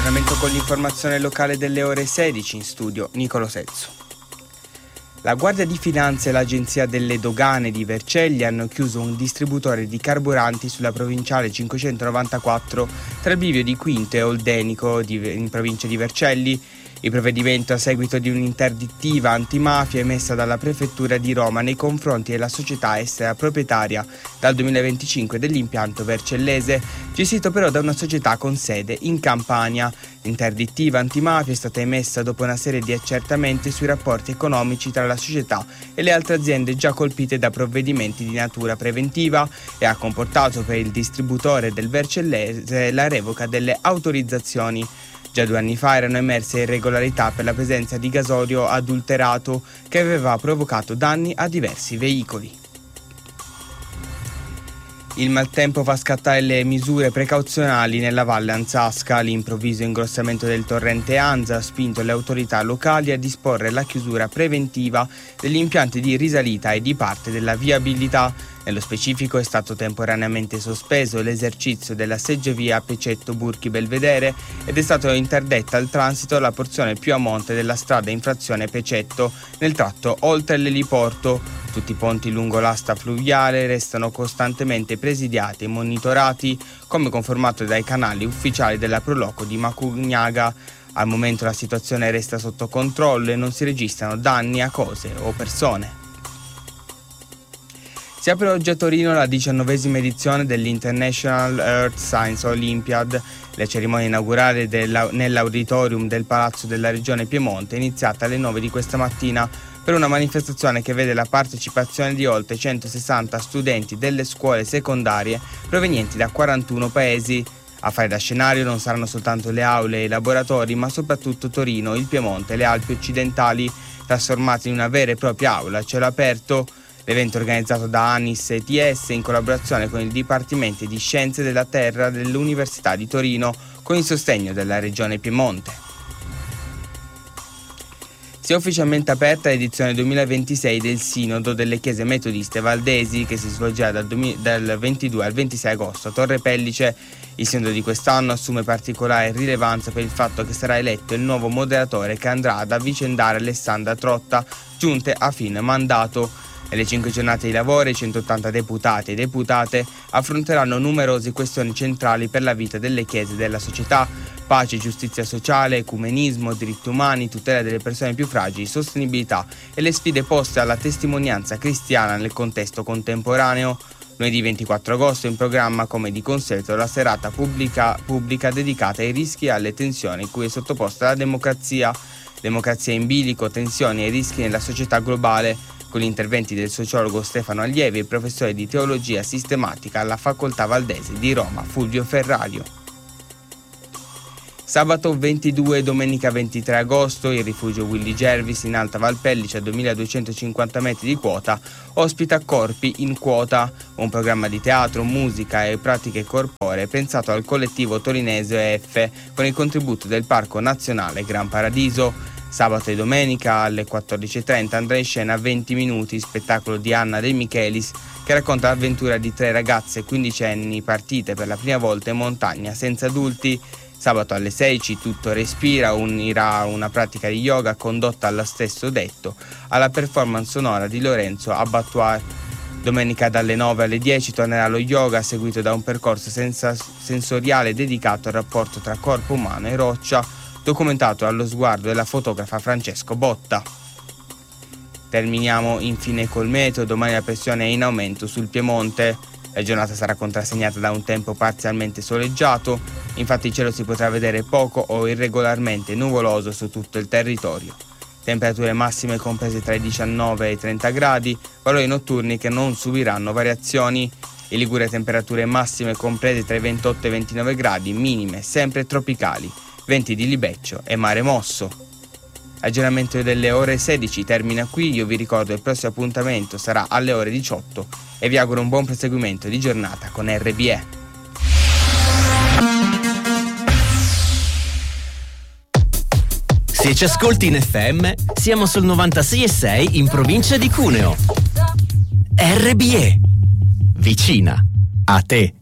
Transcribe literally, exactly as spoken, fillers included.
Aggiornamento con l'informazione locale delle ore sedici, in studio Nicolo Sezzo. La Guardia di Finanza e l'Agenzia delle Dogane di Vercelli hanno chiuso un distributore di carburanti sulla provinciale cinquecentonovantaquattro tra il bivio di Quinto e Oldenico in provincia di Vercelli. Il provvedimento a seguito di un'interdittiva antimafia emessa dalla Prefettura di Roma nei confronti della società estera proprietaria dal duemilaventicinque dell'impianto vercellese, gestito però da una società con sede in Campania. L'interdittiva antimafia è stata emessa dopo una serie di accertamenti sui rapporti economici tra la società e le altre aziende già colpite da provvedimenti di natura preventiva e ha comportato per il distributore del vercellese la revoca delle autorizzazioni. Già due anni fa erano emerse irregolarità per la presenza di gasolio adulterato che aveva provocato danni a diversi veicoli. Il maltempo fa scattare le misure precauzionali nella Valle Anzasca. L'improvviso ingrossamento del torrente Anza ha spinto le autorità locali a disporre la chiusura preventiva degli impianti di risalita e di parte della viabilità. Nello specifico è stato temporaneamente sospeso l'esercizio della seggiovia Pecetto Burchi Belvedere ed è stato interdetta al transito la porzione più a monte della strada infrazione Pecetto nel tratto oltre l'eliporto. Tutti i ponti lungo l'asta fluviale restano costantemente presidiati e monitorati, come confermato dai canali ufficiali della Proloco di Macugnaga. Al momento la situazione resta sotto controllo e non si registrano danni a cose o persone. Si apre oggi a Torino la diciannovesima edizione dell'International Earth Science Olympiad. La cerimonia inaugurale della, nell'auditorium del Palazzo della Regione Piemonte è iniziata alle nove di questa mattina per una manifestazione che vede la partecipazione di oltre centosessanta studenti delle scuole secondarie provenienti da quarantuno paesi. A fare da scenario non saranno soltanto le aule e i laboratori, ma soprattutto Torino, il Piemonte e le Alpi occidentali, trasformati in una vera e propria aula a cielo aperto. L'evento organizzato da ANIS e T S in collaborazione con il Dipartimento di Scienze della Terra dell'Università di Torino con il sostegno della Regione Piemonte. Si è ufficialmente aperta l'edizione duemilaventisei del Sinodo delle Chiese Metodiste Valdesi che si svolgerà dal, dal ventidue al ventisei agosto a Torre Pellice. Il Sinodo di quest'anno assume particolare rilevanza per il fatto che sarà eletto il nuovo moderatore che andrà ad avvicendare Alessandra Trotta, giunte a fine mandato. Nelle cinque giornate di lavoro i centottanta deputati e deputate affronteranno numerose questioni centrali per la vita delle chiese e della società: pace, giustizia sociale, ecumenismo, diritti umani, tutela delle persone più fragili, sostenibilità e le sfide poste alla testimonianza cristiana nel contesto contemporaneo. Lunedì ventiquattro agosto in programma, come di consueto, la serata pubblica, pubblica dedicata ai rischi e alle tensioni cui è sottoposta la democrazia. Democrazia in bilico, tensioni e rischi nella società globale, con gli interventi del sociologo Stefano Allievi e professore di teologia sistematica alla Facoltà Valdese di Roma Fulvio Ferrario. Sabato ventidue e domenica ventitré agosto il rifugio Willy Gervis in Alta Valpellice a duemiladuecentocinquanta metri di quota ospita Corpi in Quota, un programma di teatro, musica e pratiche corporee pensato al collettivo torinese E F con il contributo del Parco Nazionale Gran Paradiso. Sabato e domenica alle quattordici e trenta andrà in scena venti minuti, spettacolo di Anna De Michelis che racconta l'avventura di tre ragazze quindicenni partite per la prima volta in montagna senza adulti. Sabato alle sedici Tutto Respira unirà una pratica di yoga condotta allo stesso detto alla performance sonora di Lorenzo Abattoir. Domenica dalle nove alle dieci tornerà lo yoga seguito da un percorso senza- sensoriale dedicato al rapporto tra corpo umano e roccia, documentato allo sguardo della fotografa Francesco Botta. Terminiamo infine col meteo. Domani la pressione è in aumento sul Piemonte. La giornata sarà contrassegnata da un tempo parzialmente soleggiato, infatti il cielo si potrà vedere poco o irregolarmente nuvoloso su tutto il territorio. Temperature massime comprese tra i diciannove e i trenta gradi, valori notturni che non subiranno variazioni. In Liguria temperature massime comprese tra i ventotto e i ventinove gradi, minime sempre tropicali. Venti di libeccio e mare mosso. Aggiornamento delle ore sedici termina qui. Io vi ricordo il prossimo appuntamento sarà alle ore diciotto e vi auguro un buon proseguimento di giornata con R B E. Se ci ascolti in F M, siamo sul novantasei e sei in provincia di Cuneo. R B E, vicina a te.